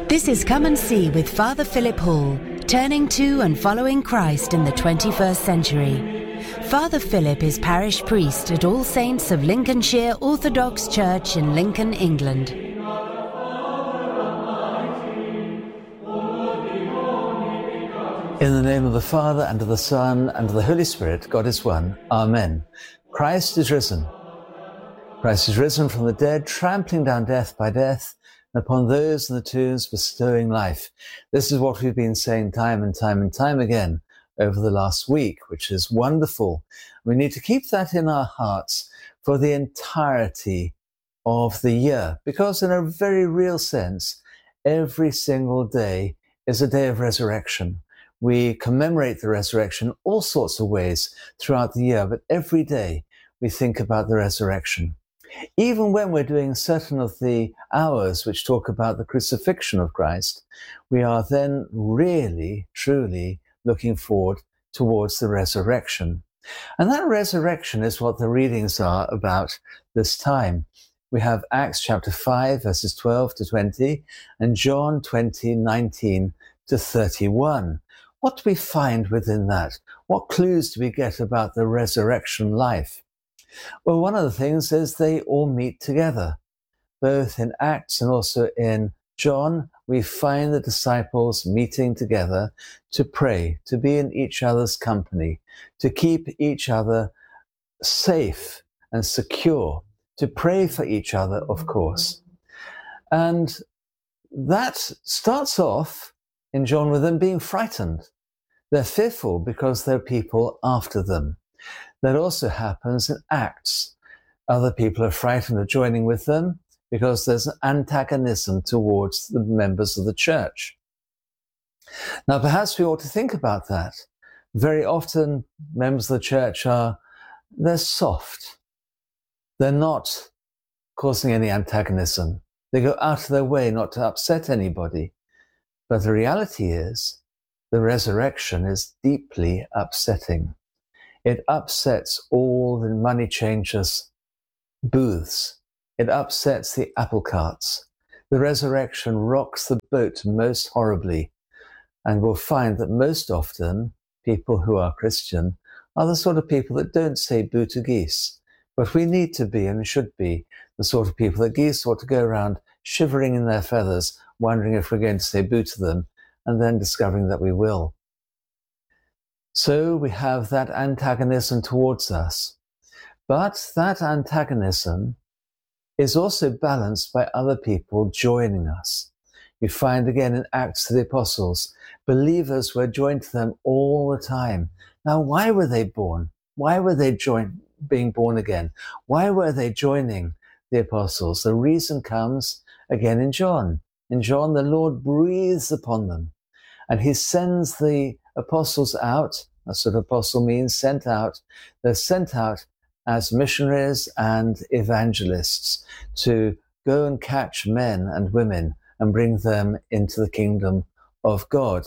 This is Come and See with Father Philip Hall, turning to and following Christ in the 21st century. Father Philip is parish priest at All Saints of Lincolnshire Orthodox Church in Lincoln, England. In the name of the Father, and of the Son, and of the Holy Spirit, God is one. Amen. Christ is risen. Christ is risen from the dead, trampling down death by death, and upon those in the tombs bestowing life. This is what we've been saying time and time and time again over the last week, which is wonderful. We need to keep that in our hearts for the entirety of the year, because in a very real sense, every single day is a day of resurrection. We commemorate the resurrection all sorts of ways throughout the year, but every day we think about the resurrection. Even when we're doing certain of the hours which talk about the crucifixion of Christ, we are then really, truly looking forward towards the resurrection. And that resurrection is what the readings are about this time. We have Acts chapter 5, verses 12 to 20, and John 20, 19 to 31. What do we find within that? What clues do we get about the resurrection life? Well, one of the things is they all meet together. Both in Acts and also in John, we find the disciples meeting together to pray, to be in each other's company, to keep each other safe and secure, to pray for each other, of course. And that starts off in John with them being frightened. They're fearful because there are people after them. That also happens in Acts. Other people are frightened of joining with them because there's an antagonism towards the members of the church. Now, perhaps we ought to think about that. Very often, members of the church they're soft. They're not causing any antagonism. They go out of their way not to upset anybody. But the reality is, the resurrection is deeply upsetting. It upsets all the money changers' booths. It upsets the apple carts. The resurrection rocks the boat most horribly. And we'll find that most often, people who are Christian are the sort of people that don't say boo to geese. But we need to be and should be the sort of people that geese ought to go around shivering in their feathers, wondering if we're going to say boo to them, and then discovering that we will. So we have that antagonism towards us. But that antagonism is also balanced by other people joining us. You find again in Acts of the Apostles, believers were joined to them all the time. Now, why were they born? Why were they being born again? Why were they joining the apostles? The reason comes again in John. In John, the Lord breathes upon them and he sends the apostles out. That's what apostle means, sent out. They're sent out as missionaries and evangelists to go and catch men and women and bring them into the kingdom of God.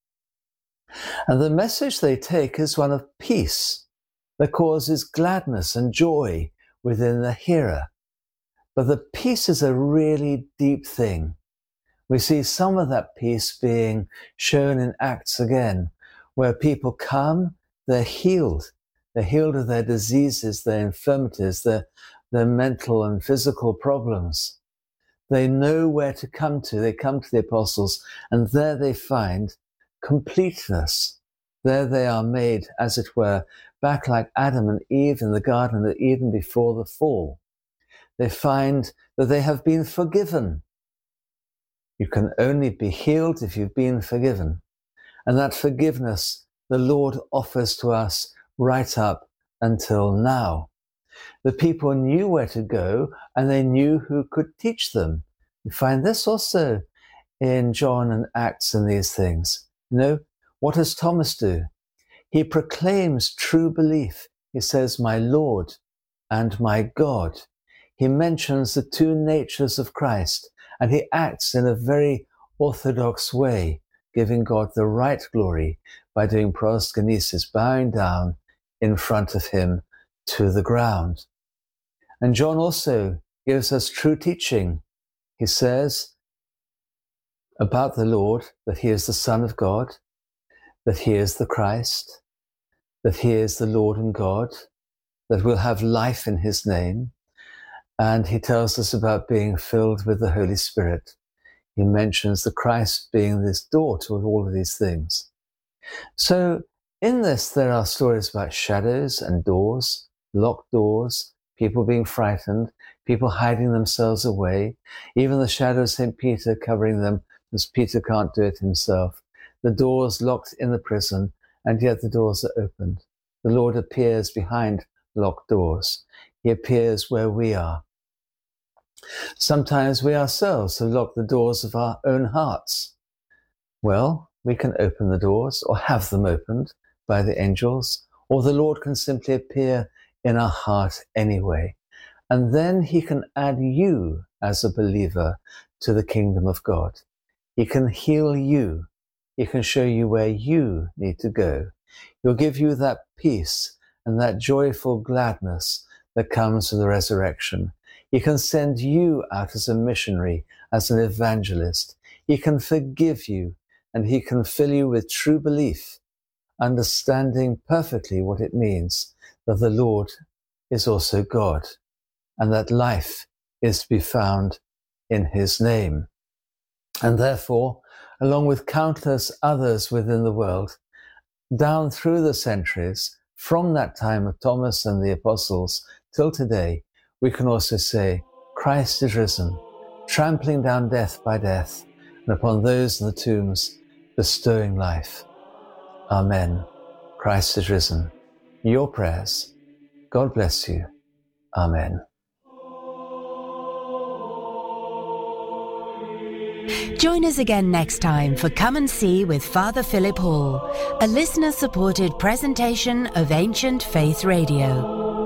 And the message they take is one of peace that causes gladness and joy within the hearer. But the peace is a really deep thing. We see some of that peace being shown in Acts again, where people come, they're healed. They're healed of their diseases, their infirmities, their mental and physical problems. They know where to come to. They come to the apostles, and there they find completeness. There they are made, as it were, back like Adam and Eve in the Garden of Eden before the fall. They find that they have been forgiven. You can only be healed if you've been forgiven. And that forgiveness the Lord offers to us right up until now. The people knew where to go and they knew who could teach them. You find this also in John and Acts and these things. You know, what does Thomas do? He proclaims true belief. He says, my Lord and my God. He mentions the two natures of Christ and he acts in a very orthodox way, giving God the right glory by doing proskinesis, bowing down in front of him to the ground. And John also gives us true teaching. He says, about the Lord, that he is the Son of God, that he is the Christ, that he is the Lord and God, that we'll have life in his name. And he tells us about being filled with the Holy Spirit. He mentions the Christ being this door to all of these things. So in this, there are stories about shadows and doors, locked doors, people being frightened, people hiding themselves away, even the shadow of St. Peter covering them because Peter can't do it himself. The doors locked in the prison, and yet the doors are opened. The Lord appears behind locked doors. He appears where we are. Sometimes we ourselves have locked the doors of our own hearts. Well, we can open the doors or have them opened by the angels, or the Lord can simply appear in our heart anyway. And then he can add you as a believer to the kingdom of God. He can heal you. He can show you where you need to go. He'll give you that peace and that joyful gladness that comes from the resurrection. He can send you out as a missionary, as an evangelist. He can forgive you, and he can fill you with true belief, understanding perfectly what it means that the Lord is also God, and that life is to be found in his name. And therefore, along with countless others within the world, down through the centuries, from that time of Thomas and the apostles till today, we can also say, Christ is risen, trampling down death by death, and upon those in the tombs, bestowing life. Amen. Christ is risen. Your prayers. God bless you. Amen. Join us again next time for Come and See with Father Philip Hall, a listener-supported presentation of Ancient Faith Radio.